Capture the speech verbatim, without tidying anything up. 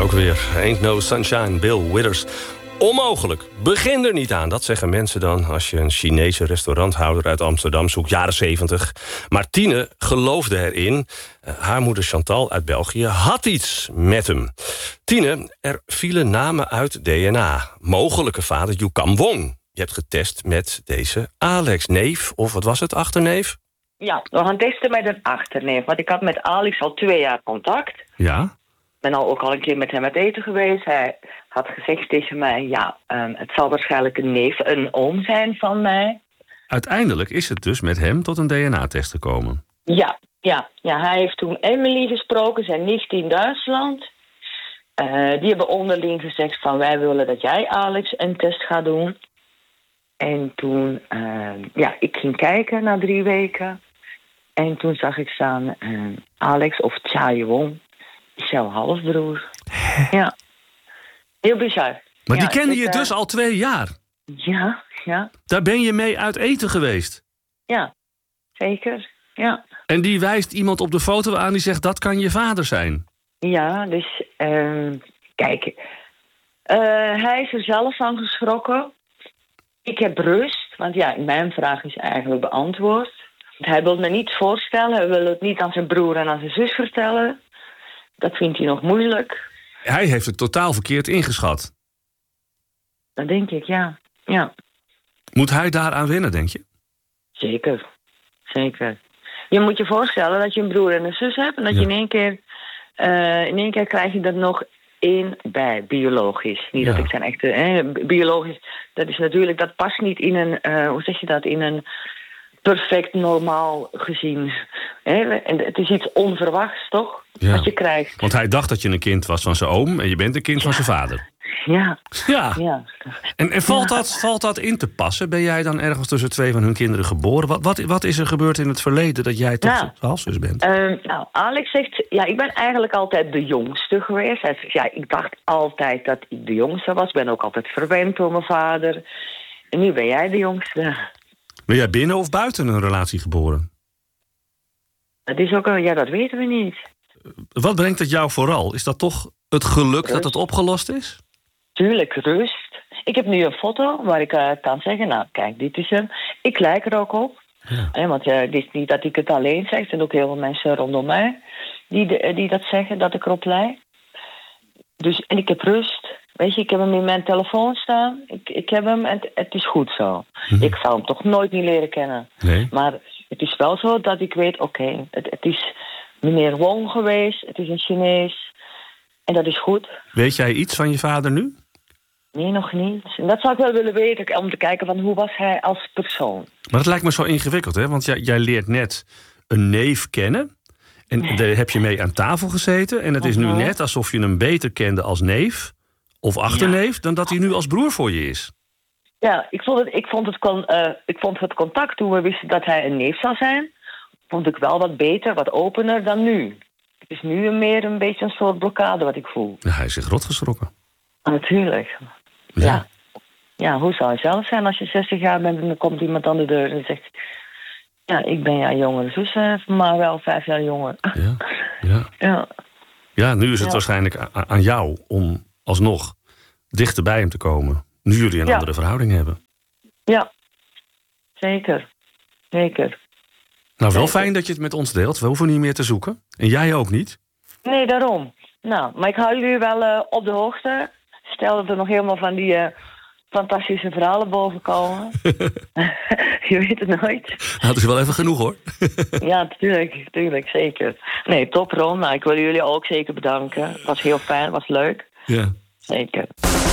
ook weer. Ain't no sunshine, Bill Withers. Onmogelijk. Begin er niet aan. Dat zeggen mensen dan als je een Chinese restauranthouder uit Amsterdam zoekt, jaren zeventig. Maar Tine geloofde erin. Haar moeder Chantal uit België had iets met hem. Tine, er vielen namen uit D N A. Mogelijke vader Yukam Wong. Je hebt getest met deze Alex, neef, of wat was het, achterneef? Ja, we gaan testen met een achterneef. Want ik had met Alex al twee jaar contact. Ja. Ik ben al ook al een keer met hem uit eten geweest. Hij had gezegd tegen mij, ja, um, het zal waarschijnlijk een neef, een oom zijn van mij. Uiteindelijk is het dus met hem tot een D N A-test gekomen. Ja, ja, ja, hij heeft toen Emily gesproken, zijn nicht in Duitsland. Uh, die hebben onderling gezegd van, wij willen dat jij, Alex, een test gaat doen. En toen, uh, ja, ik ging kijken na drie weken. En toen zag ik staan, uh, Alex of Cha Wong is jouw halfbroer. Ja. Heel bizar. Maar ja, die kende je uh, dus al twee jaar? Ja, ja. Daar ben je mee uit eten geweest? Ja, zeker, ja. En die wijst iemand op de foto aan die zegt, dat kan je vader zijn? Ja, dus, uh, kijk, uh, hij is er zelf van geschrokken. Ik heb rust, want ja, mijn vraag is eigenlijk beantwoord. Hij wil me niet voorstellen, hij wil het niet aan zijn broer en aan zijn zus vertellen. Dat vindt hij nog moeilijk. Hij heeft het totaal verkeerd ingeschat. Dat denk ik, ja. ja. Moet hij daaraan winnen, denk je? Zeker, zeker. Je moet je voorstellen dat je een broer en een zus hebt en dat ja. je in één keer, uh, in één keer krijg je er nog één bij, biologisch. Niet ja. dat ik zijn echte, hè, biologisch, dat is natuurlijk, dat past niet in een, uh, hoe zeg je dat, in een perfect normaal gezien. Hè? En het is iets onverwachts, toch? Ja. Wat je krijgt. Want hij dacht dat je een kind was van zijn oom en je bent een kind ja. van zijn vader. Ja. Ja. ja. En, en valt, ja. dat, valt dat in te passen? Ben jij dan ergens tussen twee van hun kinderen geboren? Wat, wat, wat is er gebeurd in het verleden dat jij toch nou, halfzus bent? Uh, nou, Alex zegt, ja, ik ben eigenlijk altijd de jongste geweest. Hij zegt, ja, ik dacht altijd dat ik de jongste was. Ik ben ook altijd verwend door mijn vader. En nu ben jij de jongste. Ben jij binnen of buiten een relatie geboren? Dat is ook een, ja, dat weten we niet. Wat brengt het jou vooral? Is dat toch het geluk rust. Dat het opgelost is? Tuurlijk, rust. Ik heb nu een foto waar ik uh, kan zeggen, nou kijk, dit is hem. Ik lijk er ook op. Ja. Eh, want uh, het is niet dat ik het alleen zeg. Er zijn ook heel veel mensen rondom mij die, de, die dat zeggen, dat ik erop lijk. Dus, en ik heb rust. Weet je, ik heb hem in mijn telefoon staan. Ik, ik heb hem en het is goed zo. Hm. Ik zou hem toch nooit niet leren kennen. Nee. Maar het is wel zo dat ik weet, oké, okay, het, het is meneer Wong geweest. Het is een Chinees. En dat is goed. Weet jij iets van je vader nu? Nee, nog niet. En dat zou ik wel willen weten, om te kijken van hoe was hij als persoon. Maar dat lijkt me zo ingewikkeld, hè? Want jij, jij leert net een neef kennen. En nee. daar heb je mee aan tafel gezeten. En het is uh-huh. nu net alsof je hem beter kende als neef of achterneef ja. dan dat hij nu als broer voor je is. Ja, ik vond het, ik vond het, con, uh, ik vond het contact toen we wisten dat hij een neef zou zijn, vond ik wel wat beter, wat opener dan nu. Het is nu meer een beetje een soort blokkade wat ik voel. Ja, hij is zich rot geschrokken. Natuurlijk. Ja. ja. Ja, hoe zou het zelf zijn als je zestig jaar bent en dan komt iemand aan de deur en zegt, ja, ik ben jouw jongere zus, maar wel vijf jaar jonger. Ja, ja. ja. ja nu is het ja. waarschijnlijk aan jou om alsnog dichter bij hem te komen. Nu jullie een ja. andere verhouding hebben. Ja, zeker. Zeker. Nou, wel fijn dat je het met ons deelt. We hoeven niet meer te zoeken. En jij ook niet. Nee, daarom. Nou, maar ik hou jullie wel uh, op de hoogte. Stel dat er nog helemaal van die uh, fantastische verhalen boven komen. Je weet het nooit. Nou, dat is wel even genoeg, hoor. Ja, tuurlijk, tuurlijk, zeker. Nee, top, Ron. Nou, ik wil jullie ook zeker bedanken. Het was heel fijn, het was leuk. Ja. Zeker.